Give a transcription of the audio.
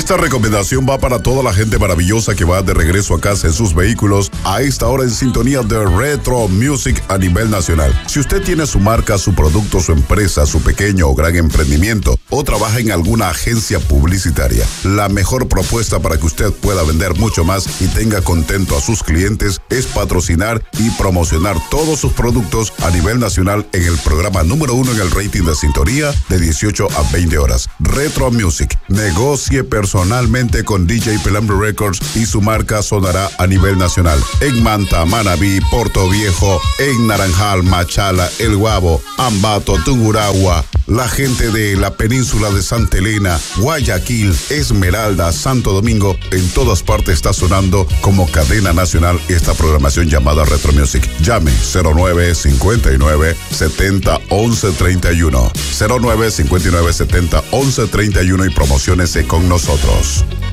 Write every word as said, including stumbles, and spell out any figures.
Esta recomendación va para toda la gente maravillosa que va de regreso a casa en sus vehículos a esta hora en sintonía de Retro Music a nivel nacional. Si usted tiene su marca, su producto, su empresa, su pequeño o gran emprendimiento o trabaja en alguna agencia publicitaria, la mejor propuesta para que usted pueda vender mucho más y tenga contento a sus clientes es patrocinar y promocionar todos sus productos a nivel nacional en el programa número uno en el rating de sintonía de dieciocho a veinte horas. Retro Music. Negocie personalmente con D J Pelambre Records y su marca sonará a nivel nacional. En Manta, Manabí, Puerto Viejo, en Naranjal, Machala, El Guabo, Ambato, Tungurahua, la gente de la península de Santa Elena, Guayaquil, Esmeralda, Santo Domingo, en todas partes está sonando como cadena nacional esta programación llamada Retro Music. Llame cero nueve cincuenta y nueve setenta once treinta y uno, cero nueve cincuenta y nueve setenta once treinta y uno y promociónese con nosotros.